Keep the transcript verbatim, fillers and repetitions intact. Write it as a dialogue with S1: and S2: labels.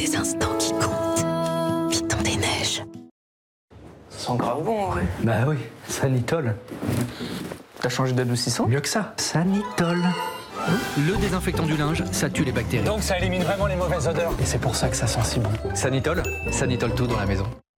S1: les instants qui comptent. Python des neiges.
S2: Ça sent grave bon, en vrai.
S3: Bah oui, Sanitol.
S2: T'as changé d'adoucissant?
S3: Mieux que ça, Sanitol.
S4: Le désinfectant du linge, ça tue les bactéries.
S3: Donc ça élimine vraiment les mauvaises odeurs. Et c'est pour ça que ça sent si bon.
S4: Sanitol, Sanitol tout dans la maison.